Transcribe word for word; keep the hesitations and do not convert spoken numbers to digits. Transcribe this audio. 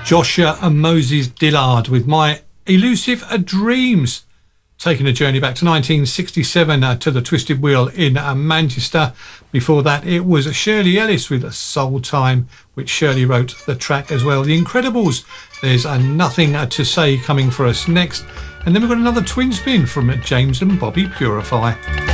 Joshua and Moses Dillard with My Elusive Dreams, taking a journey back to nineteen sixty-seven uh, to the Twisted Wheel in uh, Manchester. Before that, it was Shirley Ellis with Soul Time, which Shirley wrote the track as well. The Incredibles, There's uh, Nothing uh, to Say, coming for us next. And then we've got another twin spin from James and Bobby Purify.